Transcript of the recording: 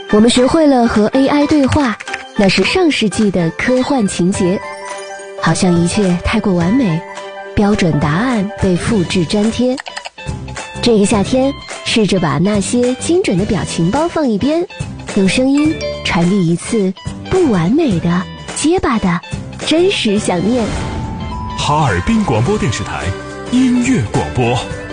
我们学会了和 AI 对话，那是上世纪的科幻情节。好像一切太过完美，标准答案被复制粘贴。这个夏天，试着把那些精准的表情包放一边，用声音传递一次不完美的、结巴的真实想念。 哈尔滨广播电视台音乐广播。